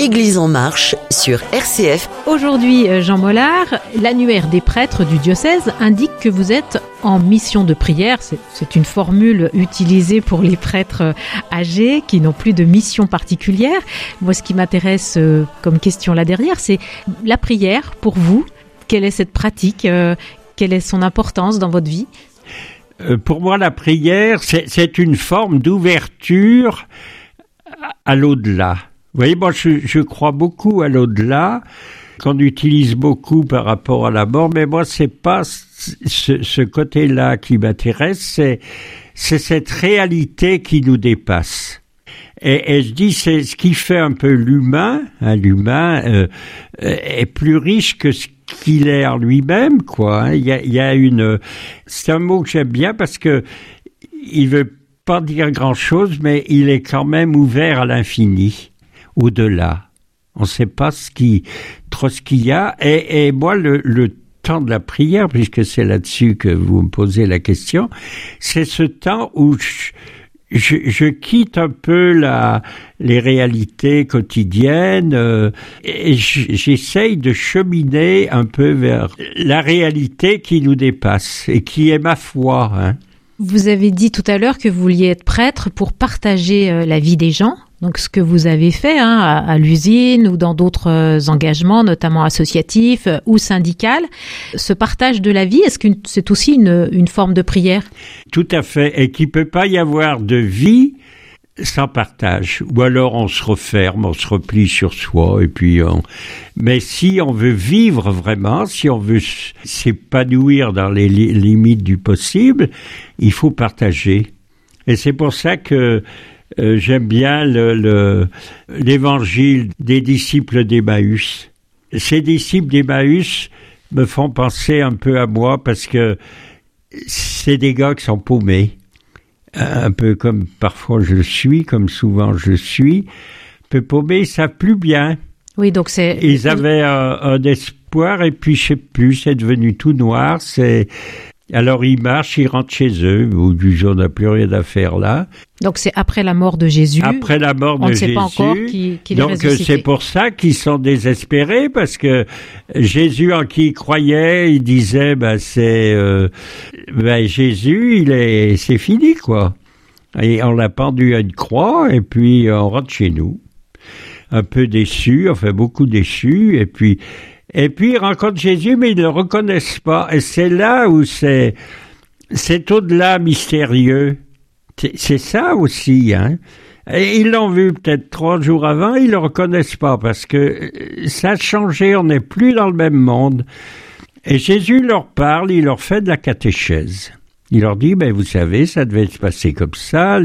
Église en marche sur RCF. Aujourd'hui, Jean Mollard, l'annuaire des prêtres du diocèse indique que vous êtes en mission de prière. C'est une formule utilisée pour les prêtres âgés qui n'ont plus de mission particulière. Moi, ce qui m'intéresse comme question là derrière, c'est la prière pour vous. Quelle est cette pratique ? Quelle est son importance dans votre vie ? Pour moi, la prière, c'est une forme d'ouverture à l'au-delà. Vous voyez, moi, je crois beaucoup à l'au-delà, qu'on utilise beaucoup par rapport à la mort, mais moi, c'est pas ce côté-là qui m'intéresse, c'est cette réalité qui nous dépasse. Et je dis, c'est ce qui fait un peu l'humain. L'humain est plus riche que ce qu'il est en lui-même, quoi. Il y a c'est un mot que j'aime bien parce que il veut pas dire grand-chose, mais il est quand même ouvert à l'infini, au-delà. On ne sait pas trop ce qu'il y a. Et moi, le temps de la prière, puisque c'est là-dessus que vous me posez la question, c'est ce temps où je quitte un peu les réalités quotidiennes et j'essaye de cheminer un peu vers la réalité qui nous dépasse et qui est ma foi, hein. Vous avez dit tout à l'heure que vous vouliez être prêtre pour partager la vie des gens. Donc, ce que vous avez fait à l'usine ou dans d'autres engagements, notamment associatifs ou syndicaux, ce partage de la vie, est-ce que c'est aussi une forme de prière ? Tout à fait, et qu'il ne peut pas y avoir de vie sans partage. Ou alors on se referme, on se replie sur soi, et puis mais si on veut vivre vraiment, si on veut s'épanouir dans les limites du possible, il faut partager. Et c'est pour ça que j'aime bien l'évangile des disciples d'Emmaüs. Ces disciples d'Emmaüs me font penser un peu à moi parce que c'est des gars qui sont paumés. Un peu comme parfois je suis, comme souvent je suis. Un peu paumés, ils savent plus bien. Oui, donc c'est... Ils avaient un espoir et puis je sais plus, c'est devenu tout noir. Alors ils marchent, ils rentrent chez eux, ou du jour on n'a plus rien à faire là. Donc c'est après la mort de Jésus. Après la mort de Jésus. On ne sait pas encore qu'il est ressuscité. Donc c'est pour ça qu'ils sont désespérés, parce que Jésus en qui ils croyaient, il disait, Jésus, c'est fini, quoi. Et on l'a pendu à une croix, et puis on rentre chez nous. Un peu déçus, enfin beaucoup déçus, et puis ils rencontrent Jésus, mais ils ne le reconnaissent pas. Et c'est là où c'est au-delà mystérieux. C'est ça aussi, hein. Et ils l'ont vu peut-être 3 jours avant, ils le reconnaissent pas parce que ça a changé, on n'est plus dans le même monde. Et Jésus leur parle, il leur fait de la catéchèse. Il leur dit, vous savez, ça devait se passer comme ça,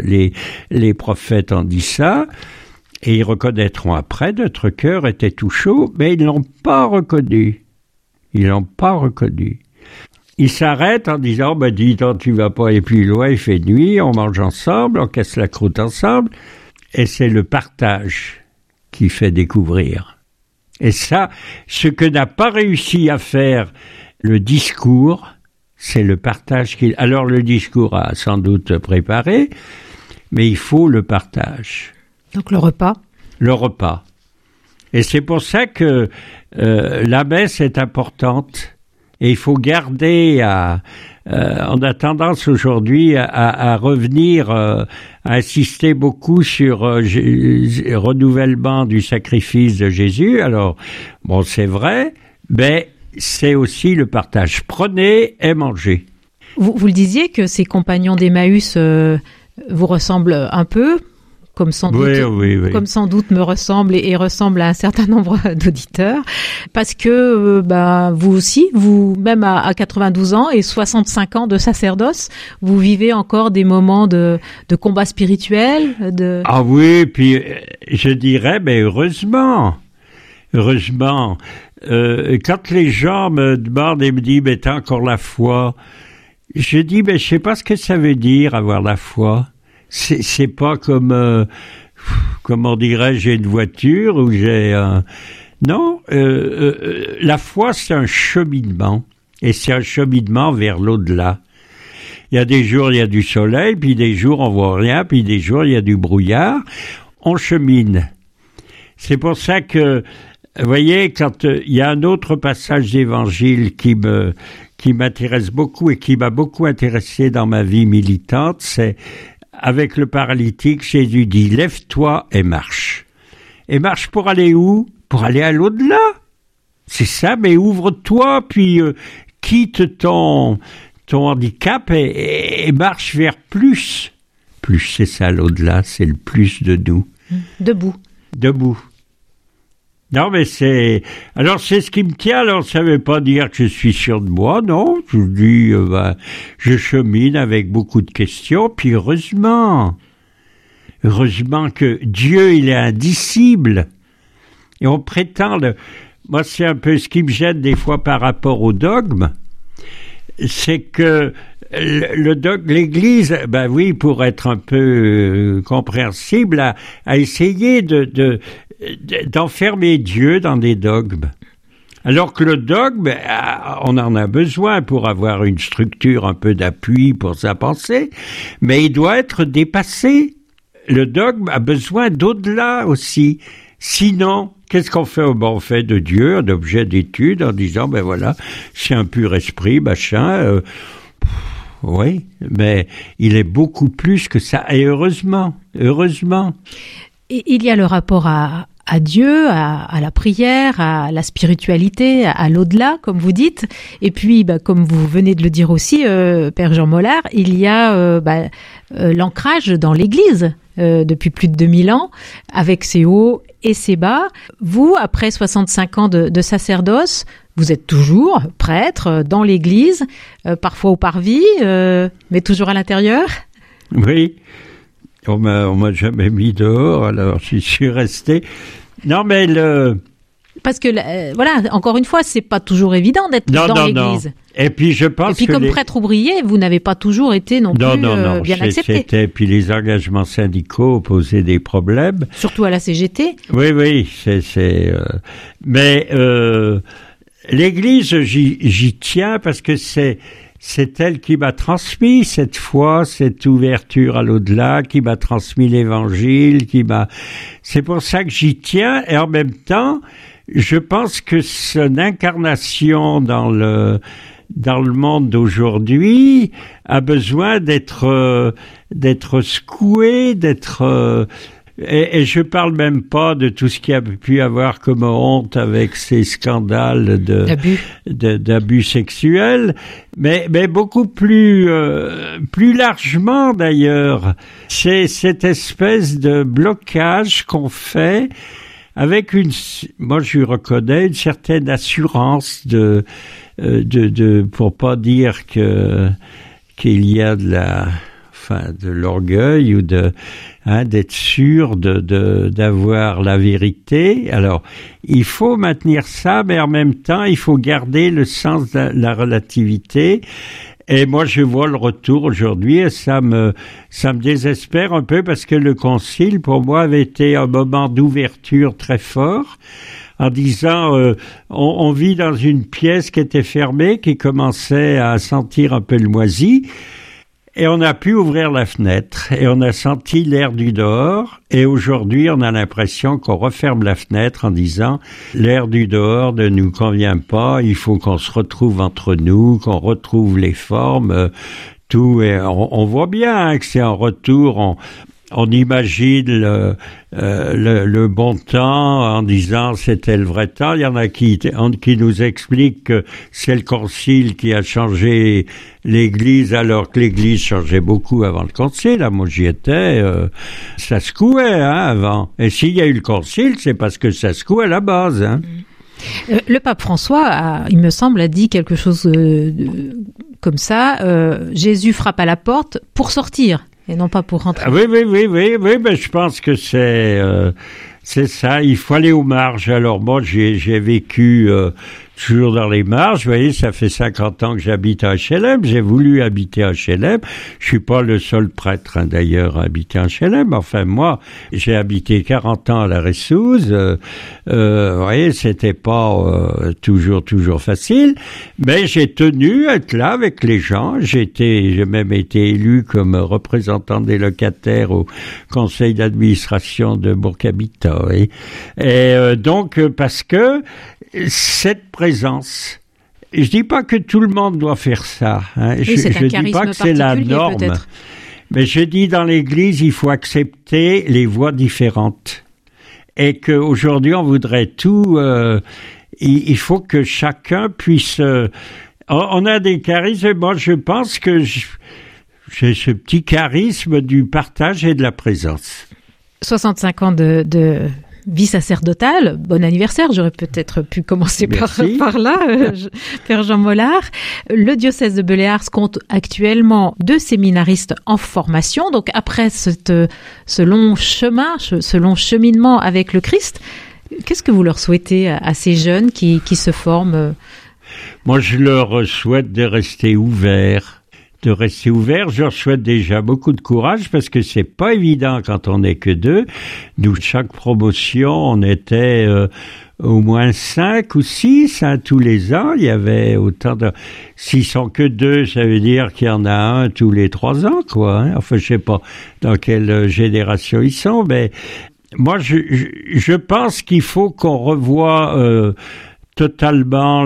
les prophètes ont dit ça. Et ils reconnaîtront après, notre cœur était tout chaud, mais ils ne l'ont pas reconnu. Ils l'ont pas reconnu. Ils s'arrêtent en disant, dis donc, tu vas pas aller plus loin, il fait nuit, on mange ensemble, on casse la croûte ensemble. Et c'est le partage qui fait découvrir. Et ça, ce que n'a pas réussi à faire le discours, c'est le partage qu'il... Alors le discours a sans doute préparé, mais il faut le partage. Donc le repas. Le repas. Et c'est pour ça que la messe est importante. Et il faut garder on a tendance aujourd'hui à revenir, à insister beaucoup sur renouvellement du sacrifice de Jésus. Alors, c'est vrai, mais c'est aussi le partage. Prenez et mangez. Vous le disiez que ces compagnons d'Emmaüs vous ressemblent un peu, comme sans doute me ressemble et ressemble à un certain nombre d'auditeurs, parce que vous aussi, vous-même à 92 ans et 65 ans de sacerdoce, vous vivez encore des moments de combat spirituel, Ah oui, puis je dirais, heureusement, quand les gens me demandent et me disent, t'as encore la foi, je dis, je sais pas ce que ça veut dire avoir la foi. C'est pas comme, comment dirais-je, j'ai une voiture ou j'ai un... Non, la foi, c'est un cheminement. Et c'est un cheminement vers l'au-delà. Il y a des jours, il y a du soleil, puis des jours, on voit rien, puis des jours, il y a du brouillard. On chemine. C'est pour ça que, vous voyez, quand il y a un autre passage d'évangile qui m'intéresse beaucoup et qui m'a beaucoup intéressé dans ma vie militante, c'est avec le paralytique, Jésus dit « Lève-toi et marche ». Et marche pour aller où? Pour aller à l'au-delà. C'est ça, mais ouvre-toi, puis quitte ton handicap et marche vers plus. Plus, c'est ça, l'au-delà, c'est le plus de nous. Debout. Non, mais c'est ce qui me tient. Alors, ça ne veut pas dire que je suis sûr de moi, non. Je dis, je chemine avec beaucoup de questions, puis heureusement que Dieu, il est indicible. Et on prétend, moi, c'est un peu ce qui me gêne des fois par rapport au dogme, c'est que le dogme, l'Église, ben oui, pour être un peu compréhensible, a essayé d'enfermer Dieu dans des dogmes. Alors que le dogme, on en a besoin pour avoir une structure, un peu d'appui pour sa pensée, mais il doit être dépassé. Le dogme a besoin d'au-delà aussi. Sinon, qu'est-ce qu'on fait? On fait de Dieu un objet d'étude en disant, ben voilà, c'est un pur esprit, machin. Oui, mais il est beaucoup plus que ça. Et heureusement. Et il y a le rapport à Dieu, à la prière, à la spiritualité, à l'au-delà, comme vous dites. Et puis, comme vous venez de le dire aussi, Père Jean Mollard, il y a l'ancrage dans l'Église depuis plus de 2000 ans, avec ses hauts et ses bas. Vous, après 65 ans de sacerdoce, vous êtes toujours prêtre dans l'Église, parfois au parvis, mais toujours à l'intérieur? Oui. On m'a jamais mis dehors, alors j'y suis resté. Non, mais Parce que, voilà, encore une fois, c'est pas toujours évident d'être dans l'Église. Non. Et puis, je pense Et puis, comme prêtre ouvrier, vous n'avez pas toujours été non plus bien accepté. Puis, les engagements syndicaux posaient des problèmes. Surtout à la CGT. Oui, mais l'Église, j'y tiens parce que c'est elle qui m'a transmis cette foi, cette ouverture à l'au-delà, qui m'a transmis l'Évangile, c'est pour ça que j'y tiens. Et en même temps, je pense que son incarnation dans le monde d'aujourd'hui a besoin d'être secoué, et je parle même pas de tout ce qu'il y a pu avoir comme honte avec ces scandales d'abus sexuels, mais beaucoup plus largement d'ailleurs. C'est cette espèce de blocage qu'on fait avec moi je reconnais une certaine assurance de pour pas dire qu'il y a de l'orgueil ou d'être sûr d'avoir la vérité. Alors, il faut maintenir ça, mais en même temps, il faut garder le sens de la relativité. Et moi, je vois le retour aujourd'hui et ça me désespère un peu parce que le concile, pour moi, avait été un moment d'ouverture très fort en disant on vit dans une pièce qui était fermée, qui commençait à sentir un peu le moisi. Et on a pu ouvrir la fenêtre et on a senti l'air du dehors. Et aujourd'hui, on a l'impression qu'on referme la fenêtre en disant l'air du dehors ne nous convient pas. Il faut qu'on se retrouve entre nous, qu'on retrouve les formes, tout. Et on voit bien que c'est un retour. On imagine le bon temps en disant c'était le vrai temps. Il y en a qui nous expliquent que c'est le concile qui a changé l'Église alors que l'Église changeait beaucoup avant le concile. Là, moi j'y étais, ça secouait avant. Et s'il y a eu le concile, c'est parce que ça secouait à la base. Le pape François, il me semble, a dit quelque chose comme ça. Jésus frappe à la porte pour sortir. Et non pas pour rentrer. Oui, mais je pense que c'est ça, il faut aller aux marges. Alors moi, j'ai vécu toujours dans les marges. Vous voyez, ça fait 50 ans que j'habite à HLM. J'ai voulu habiter à HLM. Je suis pas le seul prêtre, d'ailleurs, à habiter à HLM. Enfin, moi, j'ai habité 40 ans à la Ressouze. Vous voyez, c'était pas toujours facile. Mais j'ai tenu à être là avec les gens. J'ai même été élu comme représentant des locataires au conseil d'administration de Bourg-Habitat. Et donc, parce que cette présence, je dis pas que tout le monde doit faire ça. Oui, je dis pas que c'est la norme. Peut-être. Mais je dis dans l'Église, il faut accepter les voix différentes. Et qu'aujourd'hui, on voudrait tout... il faut que chacun puisse... on a des charismes. Moi, je pense que j'ai ce petit charisme du partage et de la présence. 65 ans de vie sacerdotale. Bon anniversaire, j'aurais peut-être pu commencer par là, Père Jean Mollard. Le diocèse de Beléars compte actuellement 2 séminaristes en formation. Donc après ce long chemin, ce long cheminement avec le Christ, qu'est-ce que vous leur souhaitez à ces jeunes qui se forment? Moi, je leur souhaite de rester ouverts. Je leur souhaite déjà beaucoup de courage parce que c'est pas évident quand on n'est que 2. Nous, chaque promotion, on était au moins 5 ou 6 tous les ans. Il y avait autant de... S'ils sont que 2, ça veut dire qu'il y en a un tous les 3 ans, quoi. Enfin, je sais pas dans quelle génération ils sont, mais moi, je pense qu'il faut qu'on revoie totalement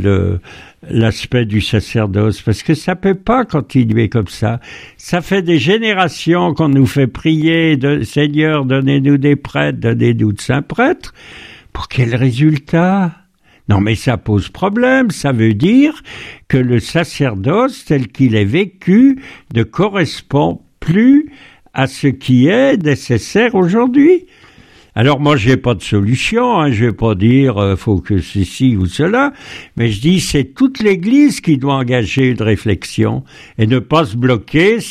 l'aspect du sacerdoce, parce que ça peut pas continuer comme ça. Ça fait des générations qu'on nous fait prier, Seigneur, donnez-nous des prêtres, donnez-nous de saints prêtres. Pour quel résultat? Non, mais ça pose problème. Ça veut dire que le sacerdoce, tel qu'il est vécu, ne correspond plus à ce qui est nécessaire aujourd'hui. Alors moi, j'ai pas de solution, je vais pas dire faut que ceci ou cela, mais je dis c'est toute l'Église qui doit engager une réflexion et ne pas se bloquer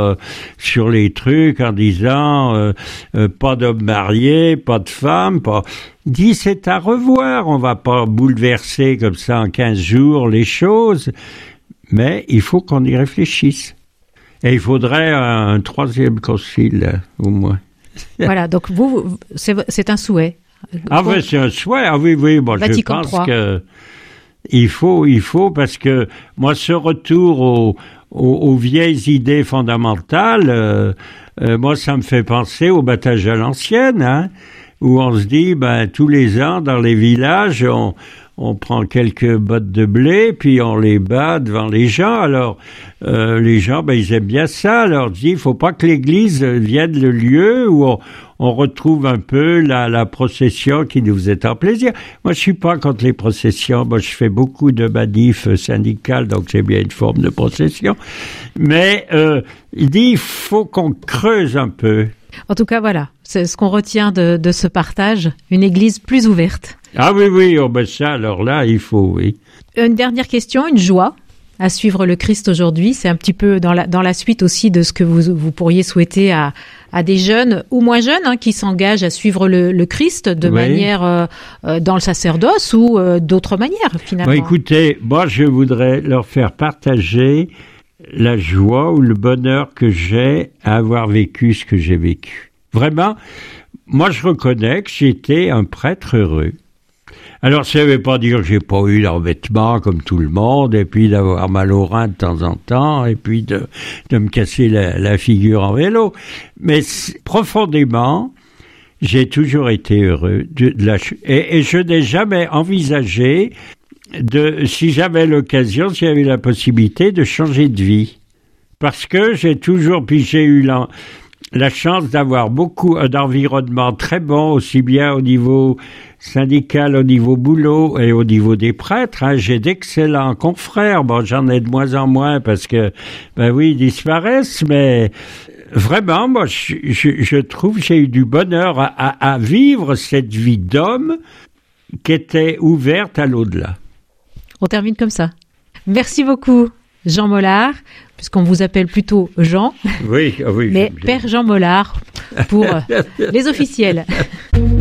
sur les trucs en disant pas d'hommes mariés, pas de femmes, pas... Dit c'est à revoir, on va pas bouleverser comme ça en 15 jours les choses, mais il faut qu'on y réfléchisse. Et il faudrait un 3e concile au moins. Voilà, donc vous, c'est un souhait. Ah oui, c'est un souhait. Ah oui, bon, Vatican je pense III. que il faut parce que moi, ce retour aux vieilles idées fondamentales, moi, ça me fait penser au baptême à l'ancienne, où on se dit, tous les ans, dans les villages, on prend quelques bottes de blé, puis on les bat devant les gens. Alors, les gens, ils aiment bien ça. Alors, je dis, il faut pas que l'Église vienne le lieu où on retrouve un peu la procession qui nous faisait tant plaisir. Moi, je suis pas contre les processions. Moi, je fais beaucoup de manifs syndicales, donc j'ai bien une forme de procession. Mais, il dit, il faut qu'on creuse un peu. En tout cas, voilà, c'est ce qu'on retient de ce partage, une Église plus ouverte. Ah oui, ça, alors là, il faut, oui. Une dernière question, une joie à suivre le Christ aujourd'hui. C'est un petit peu dans la suite aussi de ce que vous pourriez souhaiter à des jeunes ou moins jeunes qui s'engagent à suivre le Christ de manière dans le sacerdoce ou d'autres manières, finalement. Écoutez, moi, je voudrais leur faire partager la joie ou le bonheur que j'ai à avoir vécu ce que j'ai vécu. Vraiment, moi je reconnais que j'étais un prêtre heureux. Alors ça ne veut pas dire que j'ai pas eu l'embêtement comme tout le monde, et puis d'avoir mal au rein de temps en temps, et puis de me casser la figure en vélo. Mais profondément, j'ai toujours été heureux. Et je n'ai jamais envisagé si j'avais l'occasion, si j'avais la possibilité de changer de vie. Parce que j'ai eu la chance d'avoir d'environnement très bon, aussi bien au niveau syndical, au niveau boulot et au niveau des prêtres. J'ai d'excellents confrères. Bon, j'en ai de moins en moins parce que, ils disparaissent, mais vraiment, moi, je trouve que j'ai eu du bonheur à vivre cette vie d'homme qui était ouverte à l'au-delà. On termine comme ça. Merci beaucoup, Jean Mollard, puisqu'on vous appelle plutôt Jean. Oui. Mais Père Jean Mollard pour les officiels.